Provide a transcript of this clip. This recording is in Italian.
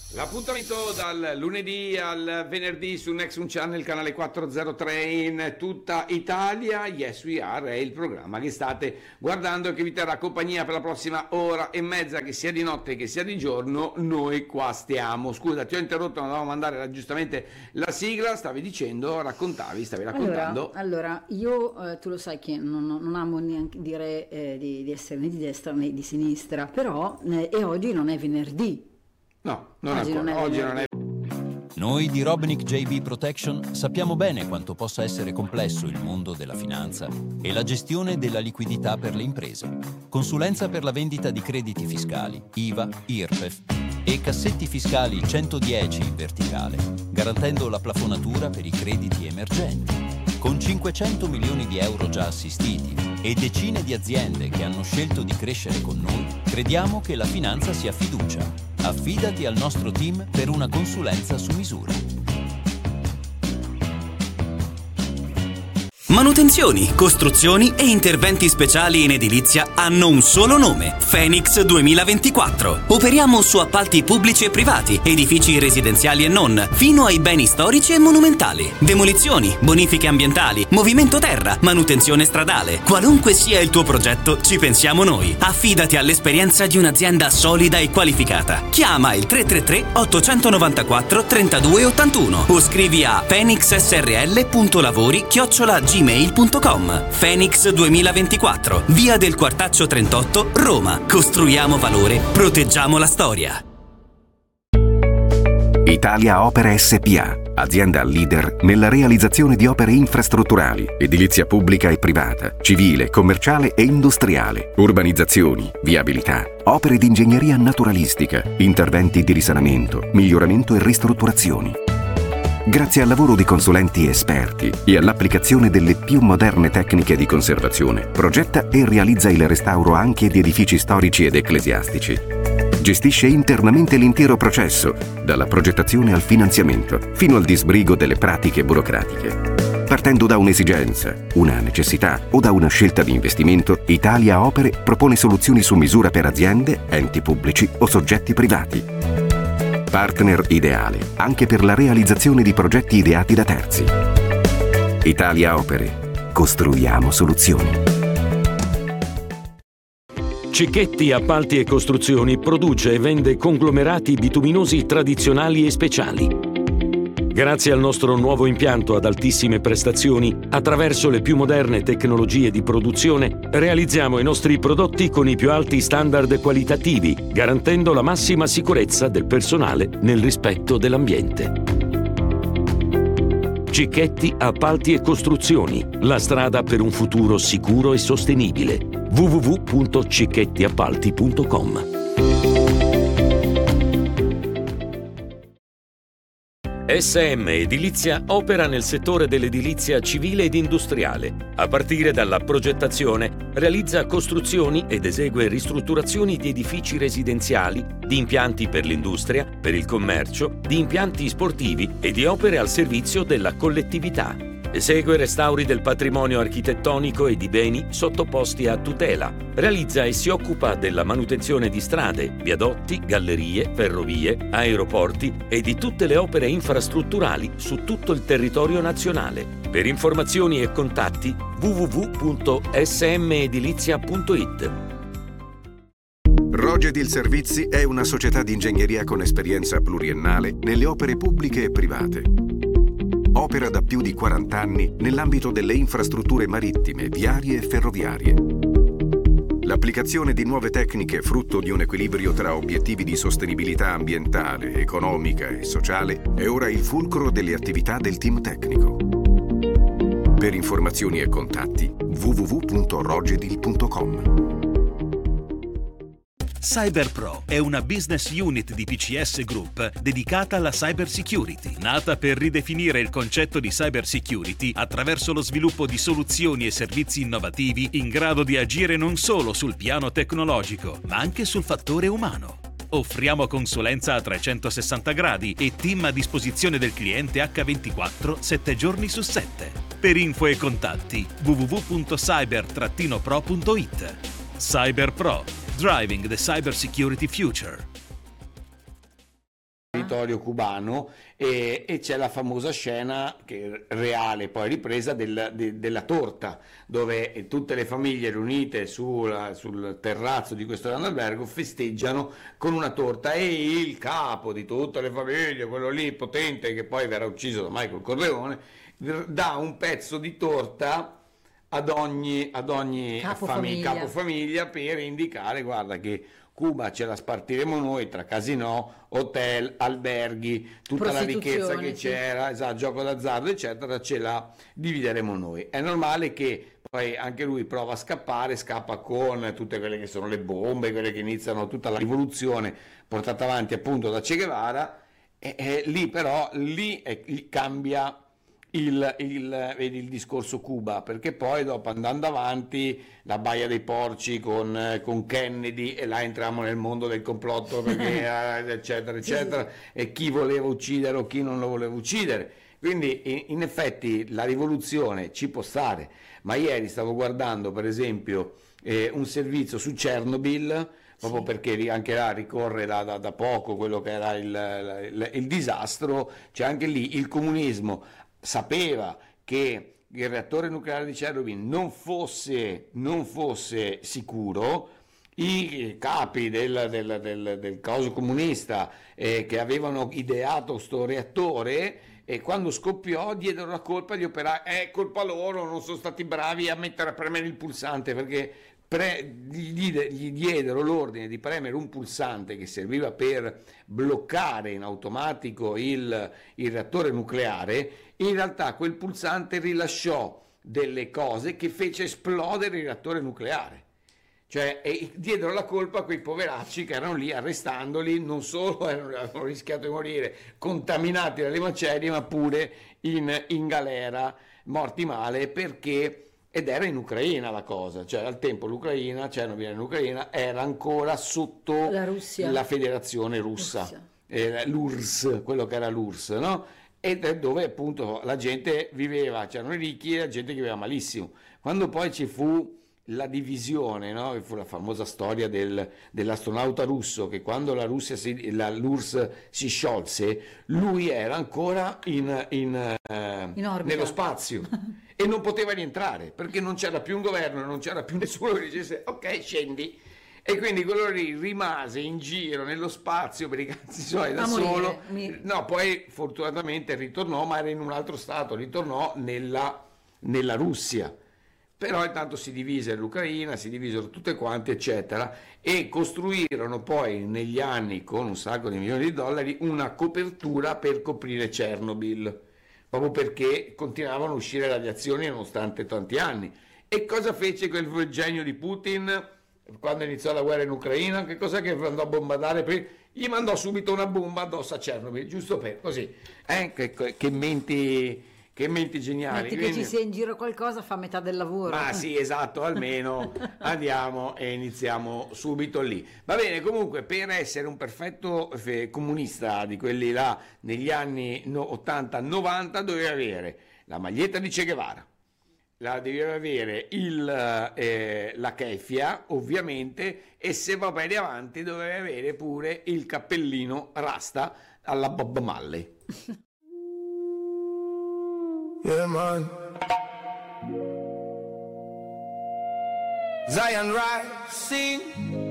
L'appuntamento dal lunedì al venerdì su Nexum Channel, canale 403 in tutta Italia. Yes We Are è il programma che state guardando e che vi terrà compagnia per la prossima ora e mezza, che sia di notte che sia di giorno. Noi qua stiamo. Scusa, ti ho interrotto, ma dovevamo mandare giustamente la sigla. Stavi raccontando. Allora io tu lo sai che non amo neanche dire di essere né di destra né di sinistra, però e oggi non è venerdì. No, oggi non è. Noi di Robnick JB Protection sappiamo bene quanto possa essere complesso il mondo della finanza e la gestione della liquidità per le imprese. Consulenza per la vendita di crediti fiscali, IVA, IRPEF e cassetti fiscali 110 in verticale, garantendo la plafonatura per i crediti emergenti. Con 500 milioni di euro già assistiti e decine di aziende che hanno scelto di crescere con noi, crediamo che la finanza sia fiducia. Affidati al nostro team per una consulenza su misura. Manutenzioni, costruzioni e interventi speciali in edilizia hanno un solo nome: Phoenix 2024. Operiamo su appalti pubblici e privati, edifici residenziali e non, fino ai beni storici e monumentali. Demolizioni, bonifiche ambientali, movimento terra, manutenzione stradale. Qualunque sia il tuo progetto, ci pensiamo noi. Affidati all'esperienza di un'azienda solida e qualificata. Chiama il 333 894 3281 o scrivi a phoenixsrl.lavori@gmail.com. Phoenix 2024, via del Quartaccio 38, Roma. Costruiamo valore, proteggiamo la storia. Italia Opere SpA, azienda leader nella realizzazione di opere infrastrutturali, edilizia pubblica e privata, civile, commerciale e industriale, urbanizzazioni, viabilità, opere di ingegneria naturalistica, interventi di risanamento, miglioramento e ristrutturazioni. Grazie al lavoro di consulenti esperti e all'applicazione delle più moderne tecniche di conservazione, progetta e realizza il restauro anche di edifici storici ed ecclesiastici. Gestisce internamente l'intero processo, dalla progettazione al finanziamento, fino al disbrigo delle pratiche burocratiche. Partendo da un'esigenza, una necessità o da una scelta di investimento, Italia Opere propone soluzioni su misura per aziende, enti pubblici o soggetti privati. Partner ideale anche per la realizzazione di progetti ideati da terzi. Italia Opere. Costruiamo soluzioni. Cicchetti Appalti e Costruzioni produce e vende conglomerati bituminosi tradizionali e speciali. Grazie al nostro nuovo impianto ad altissime prestazioni, attraverso le più moderne tecnologie di produzione, realizziamo i nostri prodotti con i più alti standard qualitativi, garantendo la massima sicurezza del personale nel rispetto dell'ambiente. Cicchetti Appalti e Costruzioni, la strada per un futuro sicuro e sostenibile. www.cicchettiappalti.com. SM Edilizia opera nel settore dell'edilizia civile ed industriale. A partire dalla progettazione, realizza costruzioni ed esegue ristrutturazioni di edifici residenziali, di impianti per l'industria, per il commercio, di impianti sportivi e di opere al servizio della collettività. Esegue restauri del patrimonio architettonico e di beni sottoposti a tutela. Realizza e si occupa della manutenzione di strade, viadotti, gallerie, ferrovie, aeroporti e di tutte le opere infrastrutturali su tutto il territorio nazionale. Per informazioni e contatti www.smedilizia.it. Rogedil Servizi è una società di ingegneria con esperienza pluriennale nelle opere pubbliche e private. Opera da più di 40 anni nell'ambito delle infrastrutture marittime, viarie e ferroviarie. L'applicazione di nuove tecniche frutto di un equilibrio tra obiettivi di sostenibilità ambientale, economica e sociale è ora il fulcro delle attività del team tecnico. Per informazioni e contatti www.rogedil.com. CyberPro è una business unit di PCS Group dedicata alla cyber security, nata per ridefinire il concetto di cyber security attraverso lo sviluppo di soluzioni e servizi innovativi in grado di agire non solo sul piano tecnologico, ma anche sul fattore umano. Offriamo consulenza a 360 gradi e team a disposizione del cliente H24 7 giorni su 7. Per info e contatti www.cyber-pro.it. CyberPro. Driving the Cyber Security Future. territorio cubano, e c'è la famosa scena che è reale, poi ripresa, della torta, dove tutte le famiglie riunite sul terrazzo di questo grande albergo festeggiano con una torta, e il capo di tutte le famiglie, quello lì potente che poi verrà ucciso da Michael Corleone, dà un pezzo di torta ad ogni capofamiglia, per indicare: guarda che Cuba ce la spartiremo noi tra casinò, hotel, alberghi, tutta la ricchezza che c'era, esatto, gioco d'azzardo eccetera, ce la divideremo noi. È normale che poi anche lui prova a scappare, scappa con tutte quelle che sono le bombe, quelle che iniziano tutta la rivoluzione portata avanti appunto da Che Guevara, e lì però cambia vedi il discorso Cuba, perché poi dopo, andando avanti, la Baia dei Porci con Kennedy, e là entriamo nel mondo del complotto, perché eccetera eccetera, e chi voleva uccidere o chi non lo voleva uccidere. Quindi in effetti la rivoluzione ci può stare, ma ieri stavo guardando per esempio un servizio su Chernobyl, proprio perché anche là ricorre da poco quello che era il disastro. C'è anche lì il comunismo sapeva che il reattore nucleare di Chernobyl non fosse sicuro. I capi del coso comunista che avevano ideato sto reattore, e quando scoppiò diedero la colpa agli operai: è colpa loro, non sono stati bravi a premere il pulsante, perché gli diedero l'ordine di premere un pulsante che serviva per bloccare in automatico il reattore nucleare. In realtà quel pulsante rilasciò delle cose che fece esplodere il reattore nucleare. Cioè, diedero la colpa a quei poveracci che erano lì, arrestandoli, non solo avevano rischiato di morire contaminati dalle macerie, ma pure in galera, morti male, ed era in Ucraina la cosa. Cioè, al tempo l'Ucraina, Chernobyl in Ucraina, era ancora sotto la Federazione Russa. L'URSS, quello che era l'URSS, no? Ed è dove appunto la gente viveva, c'erano i ricchi e la gente che viveva malissimo. Quando poi ci fu la divisione, no? Fu la famosa storia dell'astronauta russo, che quando l'URSS si sciolse, lui era ancora nello spazio e non poteva rientrare, perché non c'era più un governo, non c'era più nessuno che dicesse ok, scendi. E quindi quello lì rimase in giro nello spazio per i cazzi suoi da solo. No, poi fortunatamente ritornò, ma era in un altro stato, ritornò nella Russia. Però intanto si divise l'Ucraina, si divisero tutte quante, eccetera, e costruirono poi negli anni, con un sacco di milioni di dollari, una copertura per coprire Chernobyl, proprio perché continuavano a uscire radiazioni nonostante tanti anni. E cosa fece quel genio di Putin quando iniziò la guerra in Ucraina? Che cosa che andò a bombardare? Gli mandò subito una bomba addosso a Chernobyl, giusto per così. Che menti geniali. Metti che ci sia in giro qualcosa, fa metà del lavoro. Ma sì, esatto, almeno andiamo e iniziamo subito lì. Va bene, comunque, per essere un perfetto comunista di quelli là negli anni 80-90 doveva avere la maglietta di Che Guevara, doveva avere la keffia, ovviamente, e se va bene avanti doveva avere pure il cappellino rasta alla Bob Marley. Yeah, man. Zion rising.